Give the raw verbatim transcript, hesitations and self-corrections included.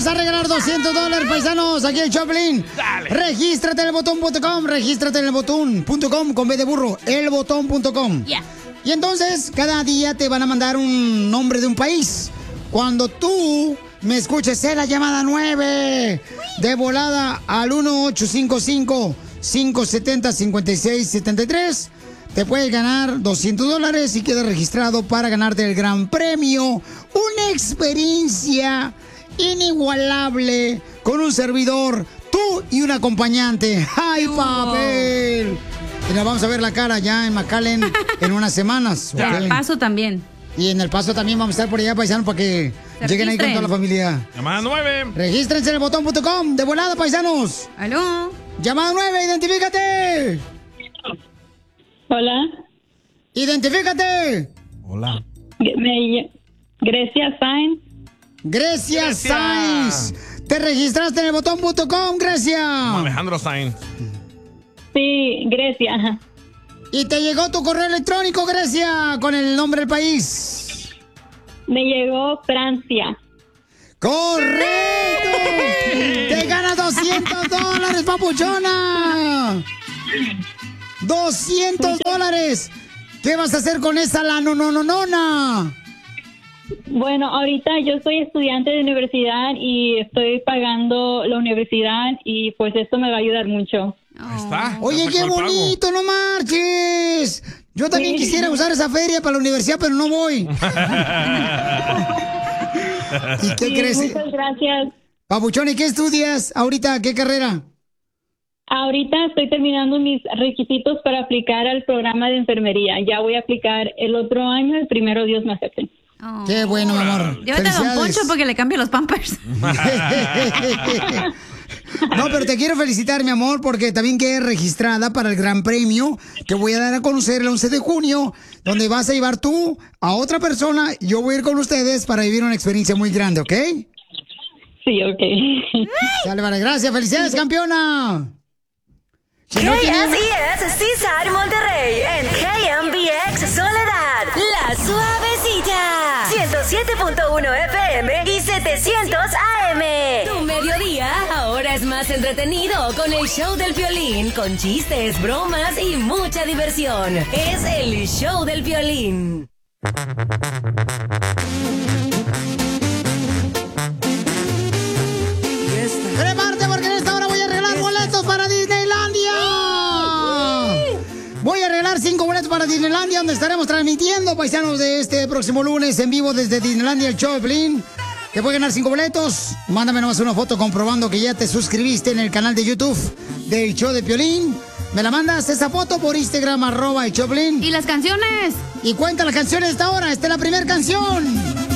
a regalar doscientos dólares, paisanos, aquí en Choplin. Dale. Regístrate en el botón punto com, regístrate en el botón punto com con B de burro, el botón punto com. Yeah. Y entonces, cada día te van a mandar un nombre de un país. Cuando tú me escuches en la llamada nueve, de volada al uno ocho cinco cinco, cinco siete cero, cinco seis siete tres, te puedes ganar doscientos dólares y quedas registrado para ganarte el gran premio. Una experiencia inigualable con un servidor, tú y un acompañante. ¡Ay, papel! Y nos vamos a ver la cara ya en McAllen en unas semanas. En ¿ok? El Paso también. Y en El Paso también vamos a estar por allá, paisanos, para que Se lleguen ahí con registren. toda la familia. Llamada nueve. Regístrense en el botón punto com, de volada, paisanos. ¿Aló? Llamada nueve, identifícate. Hola. Identifícate. Hola. Me, Grecia Sainz. Grecia Grecia. Sainz. Te registraste en el botón punto com, Grecia. Alejandro Sainz. Sí, Grecia. Ajá. Y te llegó tu correo electrónico, Grecia, con el nombre del país. Me llegó Francia. ¡Correcto! ¡Te ganas doscientos dólares, papuchona! ¡doscientos dólares! ¿Qué vas a hacer con esa la no no no nona? Bueno, ahorita yo soy estudiante de universidad y estoy pagando la universidad y pues esto me va a ayudar mucho. Ahí está. Oye, Ya qué sacó el pago. bonito, no marches. Yo también Sí. quisiera usar esa feria para la universidad, pero no voy. ¿Y qué Sí, crees? muchas gracias. Papuchón, ¿y qué estudias ahorita? ¿Qué carrera? Ahorita estoy terminando mis requisitos para aplicar al programa de enfermería. Ya voy a aplicar el otro año, el primero Dios me acepte. Oh. Qué bueno, mi amor. Llévate a Don Felicidades. Poncho porque le cambie los pampers. No, pero te quiero felicitar, mi amor, porque también quedé registrada para el gran premio que voy a dar a conocer el once de junio, donde vas a llevar tú a otra persona y yo voy a ir con ustedes para vivir una experiencia muy grande, ¿ok? Sí, ok. Dale, vale, gracias. Felicidades, campeona. Si no K tienen- S I S Cesar Monterrey en K M B X Soledad, La Suavecita, ciento siete punto uno F M y setecientos A M. Tu mediodía ahora es más entretenido con el show del Piolín, con chistes, bromas y mucha diversión. Es el show del Piolín. ¡Prepárate porque en esta hora voy a regalar boletos para Disneylandia! Voy a regalar cinco boletos para Disneylandia, donde estaremos transmitiendo, paisanos, de este próximo lunes en vivo desde Disneylandia, el show de Piolín. Te puedes ganar cinco boletos. Mándame nomás una foto comprobando que ya te suscribiste en el canal de YouTube del show de Piolín. Me la mandas esa foto por Instagram, arroba el show de Piolín. ¿Y las canciones? Y cuenta las canciones de esta hora. Esta es la primera canción.